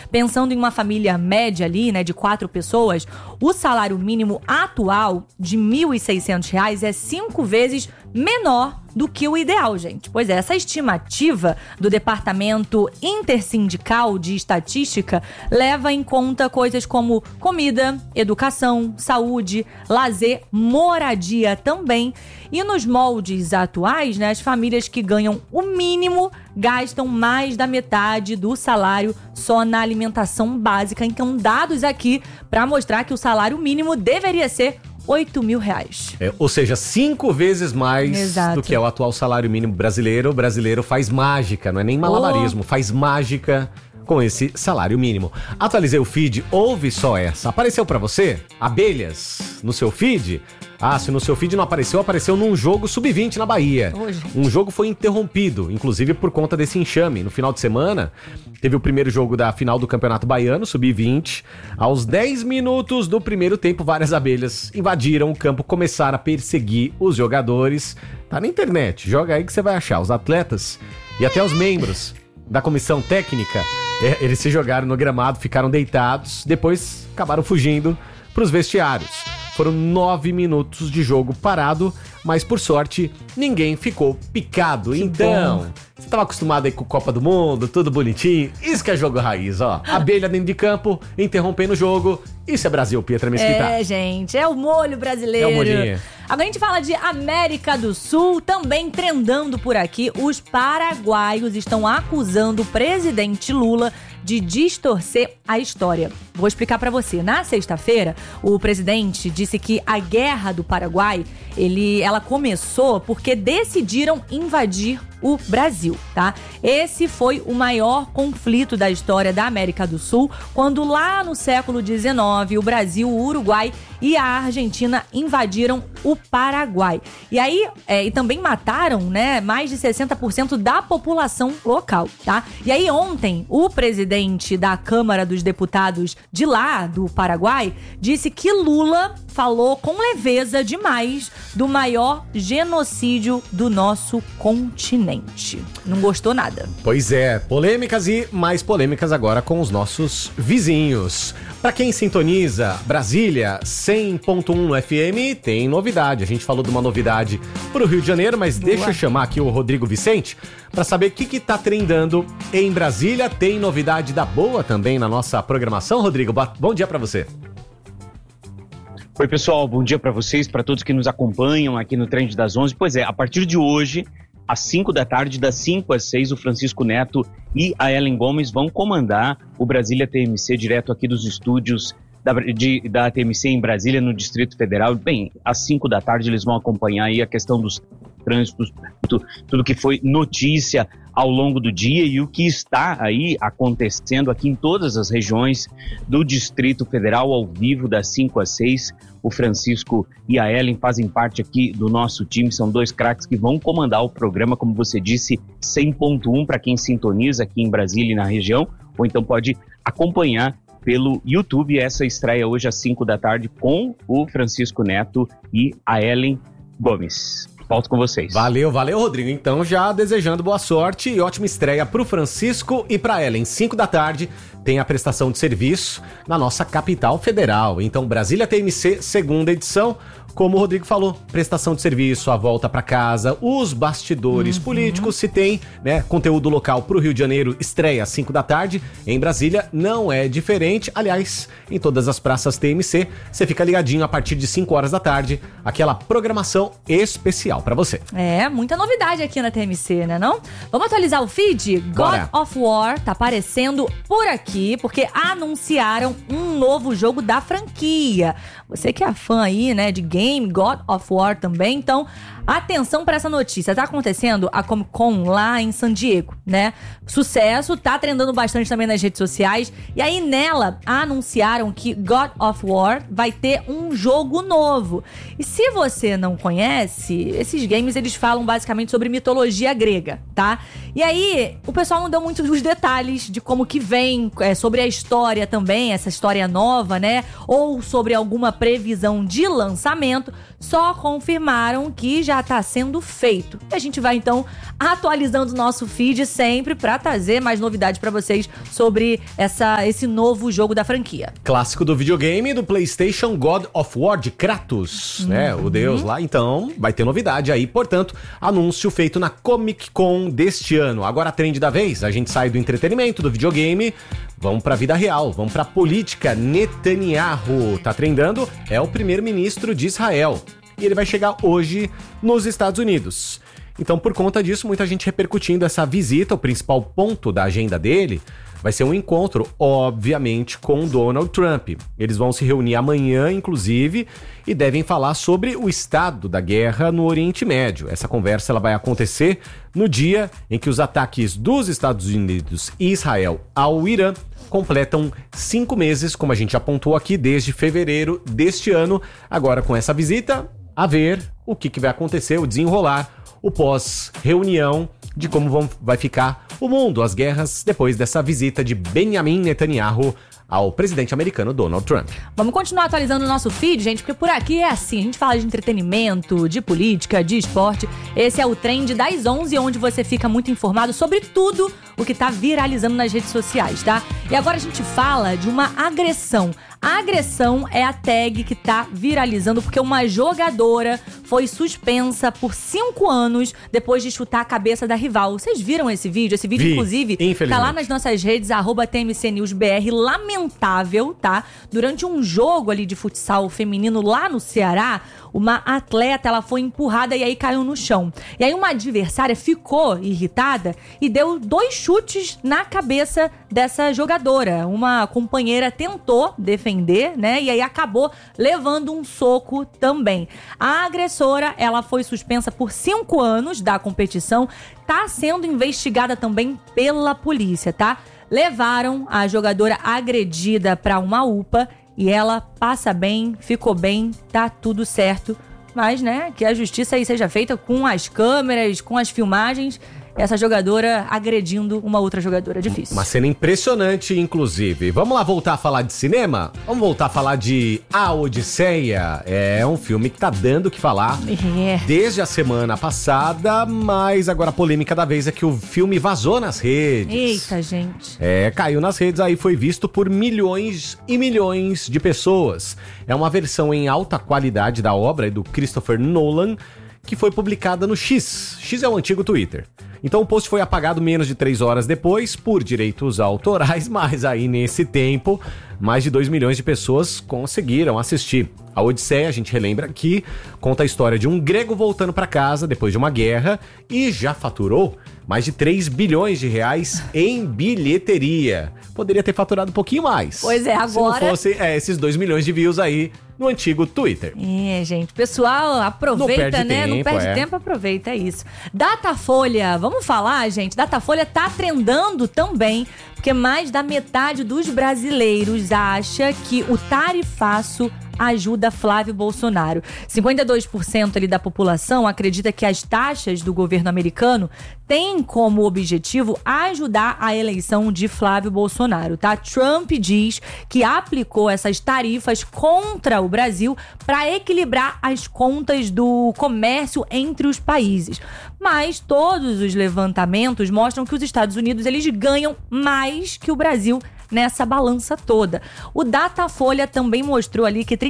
pensando em uma família média ali, né, de 4 pessoas, o salário mínimo atual de R$ 1.600 é 5 vezes menor do que o ideal, gente. Pois é, essa estimativa do Departamento Intersindical de Estatística leva em conta coisas como comida, educação, saúde, lazer, moradia também. E nos moldes atuais, né, as famílias que ganham o mínimo gastam mais da metade do salário só na alimentação básica. Então, dados aqui para mostrar que o salário mínimo deveria ser R$8.000. Ou seja, 5 vezes mais do que é o atual salário mínimo brasileiro. O brasileiro faz mágica, não é nem malabarismo, faz mágica com esse salário mínimo. Atualizei o feed, ouve só essa. Apareceu pra você? Abelhas no seu feed? Ah, se no seu feed não apareceu, apareceu num jogo sub-20 na Bahia. Um jogo foi interrompido, inclusive por conta desse enxame. No final de semana, teve o primeiro jogo da final do Campeonato Baiano, sub-20. Aos 10 minutos do primeiro tempo, várias abelhas invadiram o campo, começaram a perseguir os jogadores. Tá na internet, joga aí que você vai achar. Os atletas e até os membros da comissão técnica, eles se jogaram no gramado, ficaram deitados, depois acabaram fugindo pros vestiários. Foram 9 minutos de jogo parado, mas por sorte ninguém ficou picado. Então, você estava acostumado aí com Copa do Mundo, tudo bonitinho. Isso que é jogo raiz, ó. Abelha dentro de campo, interrompendo o jogo. Isso é Brasil, Pietra Mesquita. É, gente, é o molho brasileiro. É o molhinho. Agora a gente fala de América do Sul, também trendando por aqui. Os paraguaios estão acusando o presidente Lula de distorcer a história. Vou explicar pra você. Na sexta-feira, o presidente disse que a guerra do Paraguai, ela começou porque decidiram invadir o Brasil, tá? Esse foi o maior conflito da história da América do Sul, quando lá no século XIX, o Brasil, o Uruguai e a Argentina invadiram o Paraguai. E aí, e também mataram, né, mais de 60% da população local, tá? E aí ontem, o presidente da Câmara dos Deputados de lá, do Paraguai, disse que Lula falou com leveza demais do maior genocídio do nosso continente. Não gostou nada. Pois é, polêmicas e mais polêmicas agora com os nossos vizinhos. Pra quem sintoniza Brasília 100.1 FM, tem novidade. A gente falou de uma novidade pro Rio de Janeiro, mas deixa eu chamar aqui o Rodrigo Vicente pra saber o que tá trendando em Brasília. Tem novidade da boa também na nossa programação, Rodrigo. Bom dia pra você. Oi, pessoal, bom dia para vocês, para todos que nos acompanham aqui no Trend das 11. Pois é, a partir de hoje, às 5 da tarde, das 5 às 6, o Francisco Neto e a Ellen Gomes vão comandar o Brasília TMC direto aqui dos estúdios da TMC em Brasília, no Distrito Federal. Bem, às 5 da tarde eles vão acompanhar aí a questão dos trânsitos, tudo que foi notícia ao longo do dia e o que está aí acontecendo aqui em todas as regiões do Distrito Federal, ao vivo, das 5 às 6. O Francisco e a Ellen fazem parte aqui do nosso time, são dois craques que vão comandar o programa, como você disse, 100.1 para quem sintoniza aqui em Brasília e na região, ou então pode acompanhar pelo YouTube essa estreia hoje às 5 da tarde com o Francisco Neto e a Ellen Gomes. Volto com vocês. Valeu, Rodrigo. Então, já desejando boa sorte e ótima estreia pro Francisco e pra Ellen. 5 da tarde tem a prestação de serviço na nossa capital federal. Então, Brasília TMC, segunda edição. Como o Rodrigo falou, prestação de serviço, a volta para casa, os bastidores políticos, se tem, né, conteúdo local pro Rio de Janeiro, estreia às 5 da tarde. Em Brasília não é diferente. Aliás, em todas as praças TMC, você fica ligadinho a partir de 5 horas da tarde, aquela programação especial para você. É, muita novidade aqui na TMC, né não? Vamos atualizar o feed? Bora. God of War tá aparecendo por aqui, porque anunciaram um novo jogo da franquia. Você que é fã aí, né, de game, God of War também, então atenção para essa notícia. Tá acontecendo a Comic Con lá em San Diego, né? Sucesso, tá trendando bastante também nas redes sociais. E aí nela anunciaram que God of War vai ter um jogo novo. E se você não conhece, esses games eles falam basicamente sobre mitologia grega, tá? E aí o pessoal não deu muito os detalhes de como que vem, sobre a história também, essa história nova, né? Ou sobre alguma previsão de lançamento. só confirmaram que já está sendo feito. E a gente vai então atualizando o nosso feed sempre para trazer mais novidades para vocês sobre esse novo jogo da franquia. Clássico do videogame do PlayStation, God of War de Kratos, né? O deus lá. Então, vai ter novidade aí. Portanto, anúncio feito na Comic Con deste ano. Agora a trend da vez, a gente sai do entretenimento, do videogame, vamos pra vida real, vamos pra política. Netanyahu tá trendando, é o primeiro-ministro de Israel. E ele vai chegar hoje nos Estados Unidos. Então, por conta disso, muita gente repercutindo essa visita. O principal ponto da agenda dele vai ser um encontro, obviamente, com Donald Trump. Eles vão se reunir amanhã, inclusive, e devem falar sobre o estado da guerra no Oriente Médio. Essa conversa ela vai acontecer no dia em que os ataques dos Estados Unidos e Israel ao Irã completam 5 meses, como a gente apontou aqui, desde fevereiro deste ano. Agora, com essa visita, a ver o que vai acontecer, o desenrolar, o pós-reunião de como vai ficar o mundo, as guerras, depois dessa visita de Benjamin Netanyahu ao presidente americano Donald Trump. Vamos continuar atualizando o nosso feed, gente, porque por aqui é assim, a gente fala de entretenimento, de política, de esporte. Esse é o Trend das 11, onde você fica muito informado sobre tudo o que tá viralizando nas redes sociais, tá? E agora a gente fala de uma agressão. A agressão é a tag que tá viralizando porque uma jogadora foi suspensa por 5 anos depois de chutar a cabeça da rival. Vocês viram esse vídeo? Esse vídeo, inclusive, tá lá nas nossas redes, @TMCNewsBR, lamentável, tá? Durante um jogo ali de futsal feminino lá no Ceará, uma atleta, ela foi empurrada e aí caiu no chão. E aí uma adversária ficou irritada e deu 2 chutes na cabeça dessa jogadora. Uma companheira tentou defender, né? E aí acabou levando um soco também. A agressora, ela foi suspensa por 5 anos da competição, tá sendo investigada também pela polícia, tá? Levaram a jogadora agredida para uma UPA e ela passa bem, ficou bem, tá tudo certo. Mas, né, que a justiça aí seja feita com as câmeras, com as filmagens. Essa jogadora agredindo uma outra jogadora. Difícil. Uma cena impressionante, inclusive. Vamos lá voltar a falar de cinema? Vamos voltar a falar de A Odisseia. É um filme que tá dando o que falar desde a semana passada, mas agora a polêmica da vez é que o filme vazou nas redes. Eita, gente. Caiu nas redes, aí foi visto por milhões e milhões de pessoas. É uma versão em alta qualidade da obra do Christopher Nolan, que foi publicada no X. X é o antigo Twitter. Então o post foi apagado menos de 3 horas depois, por direitos autorais, mas aí nesse tempo, mais de 2 milhões de pessoas conseguiram assistir. A Odisseia, a gente relembra que conta a história de um grego voltando para casa depois de uma guerra e já faturou mais de 3 bilhões de reais em bilheteria. Poderia ter faturado um pouquinho mais. Pois é, agora... Se não fosse esses 2 milhões de views aí no antigo Twitter. Gente, pessoal, aproveita, né? Não perde tempo, aproveita, é isso. Datafolha, vamos falar, gente? Datafolha tá trendando também, porque mais da metade dos brasileiros acha que o tarifaço ajuda Flávio Bolsonaro. 52% ali da população acredita que as taxas do governo americano têm como objetivo ajudar a eleição de Flávio Bolsonaro, tá? Trump diz que aplicou essas tarifas contra o Brasil para equilibrar as contas do comércio entre os países. Mas todos os levantamentos mostram que os Estados Unidos eles ganham mais que o Brasil nessa balança toda. O Datafolha também mostrou ali que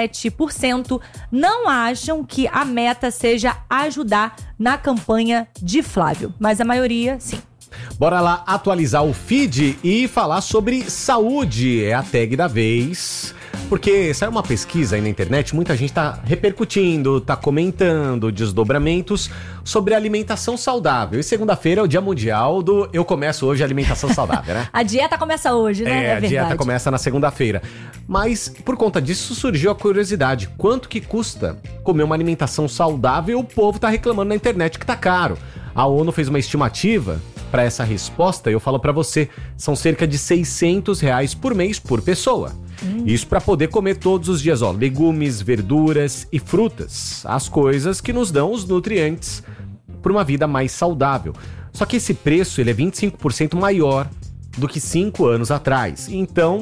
37% não acham que a meta seja ajudar na campanha de Flávio, mas a maioria, sim. Bora lá atualizar o feed e falar sobre saúde, é a tag da vez. Porque saiu uma pesquisa aí na internet, muita gente tá repercutindo, tá comentando desdobramentos sobre alimentação saudável. E segunda-feira é o Dia Mundial do Eu Começo Hoje Alimentação Saudável, né? A dieta começa hoje, né? A dieta começa na segunda-feira. Mas por conta disso surgiu a curiosidade. Quanto que custa comer uma alimentação saudável? O povo tá reclamando na internet que tá caro. A ONU fez uma estimativa para essa resposta, eu falo para você, são cerca de R$600 por mês por pessoa. Isso para poder comer todos os dias, legumes, verduras e frutas, as coisas que nos dão os nutrientes para uma vida mais saudável. Só que esse preço ele é 25% maior do que 5 anos atrás. Então,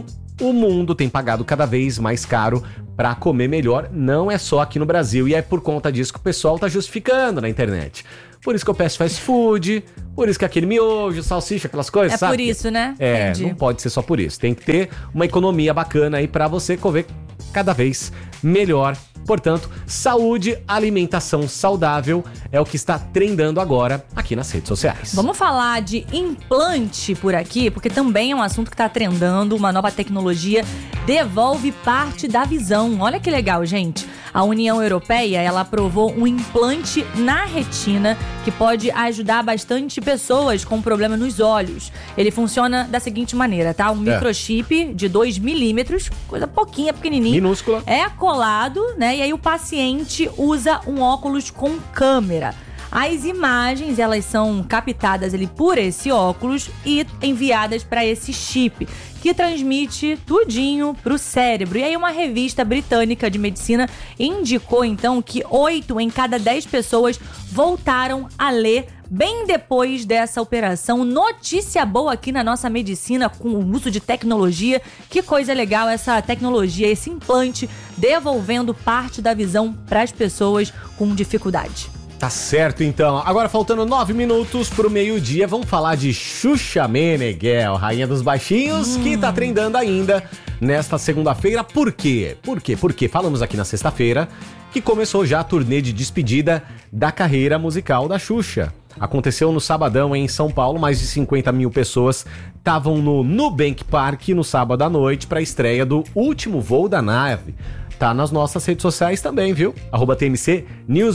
o mundo tem pagado cada vez mais caro para comer melhor, não é só aqui no Brasil, e é por conta disso que o pessoal tá justificando na internet. Por isso que eu peço fast food, por isso que aquele miojo, salsicha, aquelas coisas, sabe? É por isso, né? Entendi. Não pode ser só por isso. Tem que ter uma economia bacana aí pra você comer cada vez melhor. Portanto, saúde, alimentação saudável é o que está trendando agora aqui nas redes sociais. Vamos falar de implante por aqui, porque também é um assunto que está trendando. Uma nova tecnologia devolve parte da visão. Olha que legal, gente. A União Europeia, ela aprovou um implante na retina que pode ajudar bastante pessoas com problema nos olhos. Ele funciona da seguinte maneira, tá? Um microchip de 2 milímetros, coisa pouquinha, pequenininha. Minúscula. É colado, né? E aí o paciente usa um óculos com câmera. As imagens, elas são captadas ali por esse óculos e enviadas para esse chip, que transmite tudinho pro cérebro. E aí uma revista britânica de medicina indicou, então, que 8 em cada 10 pessoas voltaram a ler bem depois dessa operação. Notícia boa aqui na nossa medicina com o uso de tecnologia. Que coisa legal essa tecnologia, esse implante devolvendo parte da visão para as pessoas com dificuldade. Tá certo, então. Agora, faltando 9 minutos pro meio-dia, vamos falar de Xuxa Meneghel, rainha dos baixinhos, que tá trendando ainda nesta segunda-feira. Por quê? Porque falamos aqui na sexta-feira que começou já a turnê de despedida da carreira musical da Xuxa. Aconteceu no sabadão em São Paulo, mais de 50 mil pessoas estavam no Nubank Park no sábado à noite para a estreia do Último Voo da Nave. Tá nas nossas redes sociais também, viu? @TMC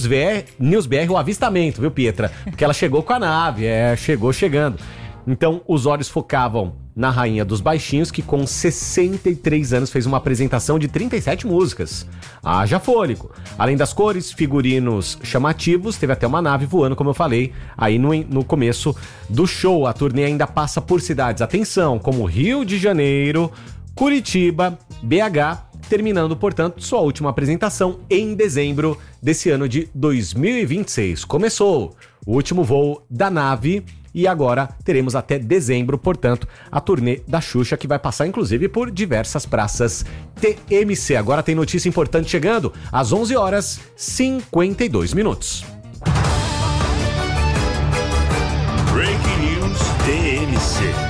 NewsBR, o avistamento, viu, Pietra? Porque ela chegou com a nave, chegou chegando. Então, os olhos focavam na rainha dos baixinhos, que com 63 anos fez uma apresentação de 37 músicas. Haja fôlego. Além das cores, figurinos chamativos, teve até uma nave voando, como eu falei, aí no começo do show. A turnê ainda passa por cidades, atenção, como Rio de Janeiro, Curitiba, BH, terminando, portanto, sua última apresentação em dezembro desse ano de 2026. Começou o Último Voo da Nave e agora teremos até dezembro, portanto, a turnê da Xuxa, que vai passar, inclusive, por diversas praças TMC. Agora tem notícia importante chegando às 11h52. Breaking News TMC.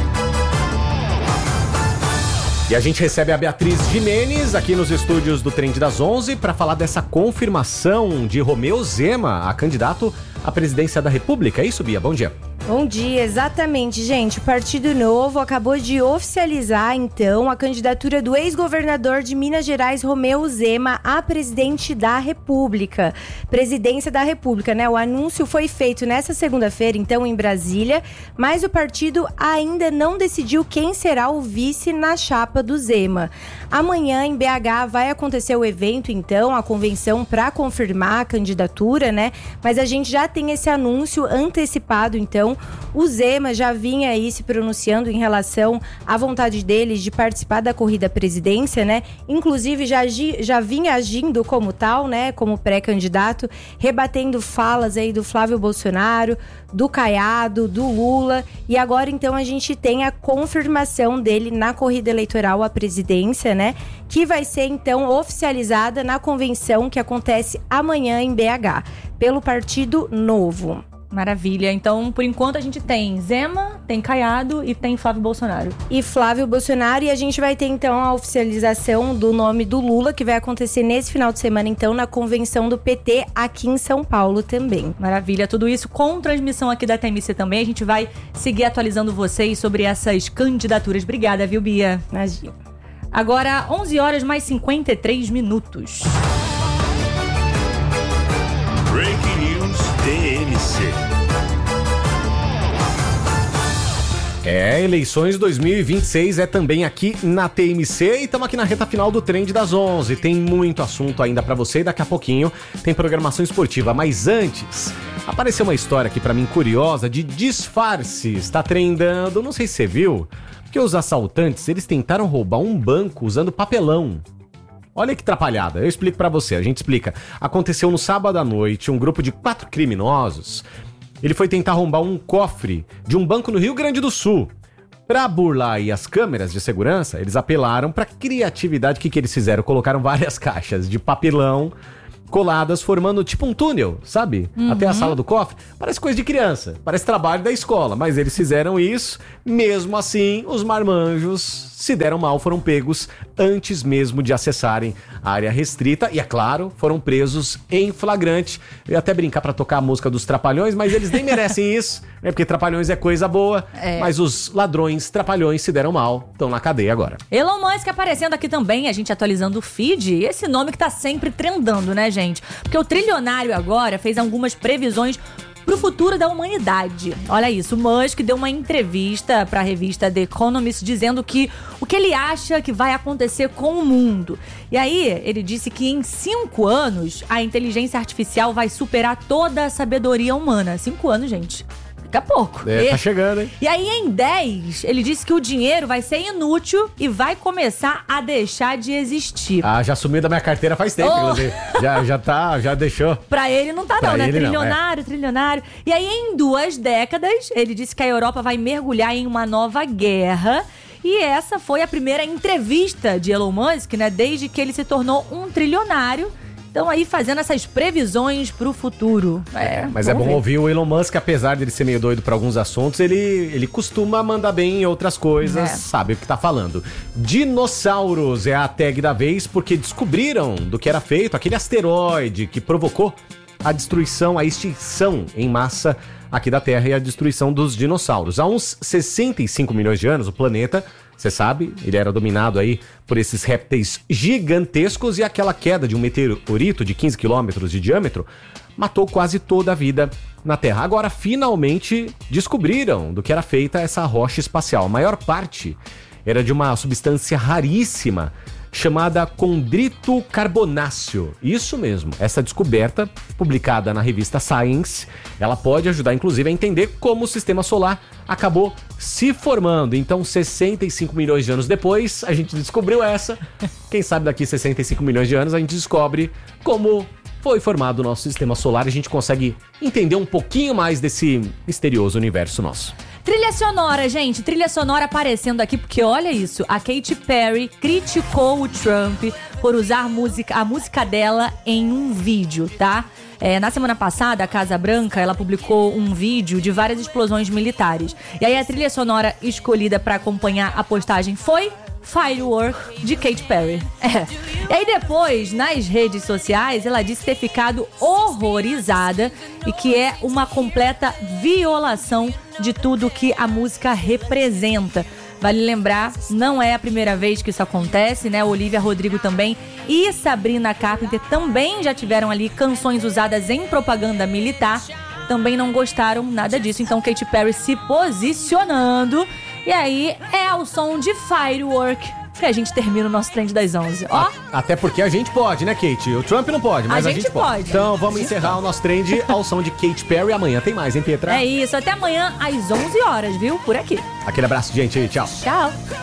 E a gente recebe a Beatriz Jimenez aqui nos estúdios do Trend das 11 para falar dessa confirmação de Romeu Zema, a candidato à presidência da República. É isso, Bia? Bom dia. Bom dia, exatamente, gente. O Partido Novo acabou de oficializar, então, a candidatura do ex-governador de Minas Gerais, Romeu Zema, a presidente da República. Presidência da República, né? O anúncio foi feito nessa segunda-feira, então, em Brasília, mas o partido ainda não decidiu quem será o vice na chapa do Zema. Amanhã, em BH, vai acontecer o evento, então, a convenção para confirmar a candidatura, né? Mas a gente já tem esse anúncio antecipado, então. O Zema já vinha aí se pronunciando em relação à vontade dele de participar da corrida à presidência, né? Inclusive já vinha agindo como tal, né? Como pré-candidato, rebatendo falas aí do Flávio Bolsonaro, do Caiado, do Lula. E agora, então, a gente tem a confirmação dele na corrida eleitoral à presidência, né? Que vai ser, então, oficializada na convenção que acontece amanhã em BH, pelo Partido Novo. Maravilha. Então, por enquanto, a gente tem Zema, tem Caiado e tem Flávio Bolsonaro. E Flávio Bolsonaro, e a gente vai ter, então, a oficialização do nome do Lula, que vai acontecer nesse final de semana, então, na convenção do PT aqui em São Paulo também. Maravilha. Tudo isso com transmissão aqui da TMC também. A gente vai seguir atualizando vocês sobre essas candidaturas. Obrigada, viu, Bia? Imagina. Agora, 11h53. Breaking News TMC. Eleições 2026 é também aqui na TMC e estamos aqui na reta final do Trend das 11. Tem muito assunto ainda pra você e daqui a pouquinho tem programação esportiva. Mas antes, apareceu uma história aqui pra mim curiosa de disfarce. Está trendando, não sei se você viu, porque os assaltantes, eles tentaram roubar um banco usando papelão. Olha que atrapalhada, eu explico pra você, a gente explica. Aconteceu no sábado à noite, um grupo de 4 criminosos, ele foi tentar roubar um cofre de um banco no Rio Grande do Sul. Pra burlar aí as câmeras de segurança, eles apelaram pra criatividade. O que eles fizeram? Colocaram várias caixas de papelão coladas, formando tipo um túnel, sabe? Até a sala do cofre. Parece coisa de criança, parece trabalho da escola, mas eles fizeram isso. Mesmo assim, os marmanjos se deram mal, foram pegos antes mesmo de acessarem a área restrita e, é claro, foram presos em flagrante. Eu ia até brincar pra tocar a música dos Trapalhões, mas eles nem merecem isso, né? Porque Trapalhões é coisa boa, mas os ladrões Trapalhões se deram mal, estão na cadeia agora. Elon Musk aparecendo aqui também, a gente atualizando o feed, esse nome que tá sempre trendando, né, gente? Porque o trilionário agora fez algumas previsões pro futuro da humanidade. Olha isso, o Musk deu uma entrevista pra revista The Economist dizendo que o que ele acha que vai acontecer com o mundo. E aí, ele disse que em 5 anos, a inteligência artificial vai superar toda a sabedoria humana. 5 anos, gente. Daqui a pouco. Tá chegando, hein? E aí, em 10, ele disse que o dinheiro vai ser inútil e vai começar a deixar de existir. Ah, já sumiu da minha carteira faz tempo, inclusive. Já deixou. Pra ele não tá, não, né? Trilionário, trilionário. E aí, em 2 décadas, ele disse que a Europa vai mergulhar em uma nova guerra. E essa foi a primeira entrevista de Elon Musk, né? Desde que ele se tornou um trilionário. Então aí fazendo essas previsões pro futuro. Mas é bom ouvir o Elon Musk, apesar de ele ser meio doido pra alguns assuntos, ele costuma mandar bem em outras coisas, sabe o que tá falando. Dinossauros é a tag da vez, porque descobriram do que era feito aquele asteroide que provocou a destruição, a extinção em massa aqui da Terra e a destruição dos dinossauros. Há uns 65 milhões de anos, o planeta, você sabe, ele era dominado aí por esses répteis gigantescos e aquela queda de um meteorito de 15 quilômetros de diâmetro matou quase toda a vida na Terra. Agora, finalmente, descobriram do que era feita essa rocha espacial. A maior parte era de uma substância raríssima chamada condrito carbonáceo. Isso mesmo, essa descoberta, publicada na revista Science, ela pode ajudar, inclusive, a entender como o sistema solar acabou se formando. Então, 65 milhões de anos depois, a gente descobriu essa. Quem sabe daqui 65 milhões de anos a gente descobre como foi formado o nosso sistema solar e a gente consegue entender um pouquinho mais desse misterioso universo nosso. Trilha sonora, gente. Trilha sonora aparecendo aqui, porque olha isso. A Katy Perry criticou o Trump por usar a música dela em um vídeo, tá? Na semana passada, a Casa Branca, ela publicou um vídeo de várias explosões militares. E aí a trilha sonora escolhida pra acompanhar a postagem foi Firework, de Katy Perry. E aí depois, nas redes sociais, ela disse ter ficado horrorizada e que é uma completa violação de tudo que a música representa. Vale lembrar, não é a primeira vez que isso acontece, né? Olivia Rodrigo também e Sabrina Carpenter também já tiveram ali canções usadas em propaganda militar. Também não gostaram nada disso. Então Katy Perry se posicionando. E aí é ao som de Firework que a gente termina o nosso Trend das 11. Ó. Até porque a gente pode, né, Kate? O Trump não pode, mas a gente pode. Então vamos encerrar o nosso Trend ao som de Katy Perry. Amanhã tem mais, hein, Pietra? É isso, até amanhã às 11 horas, viu? Por aqui. Aquele abraço, gente. Tchau. Tchau.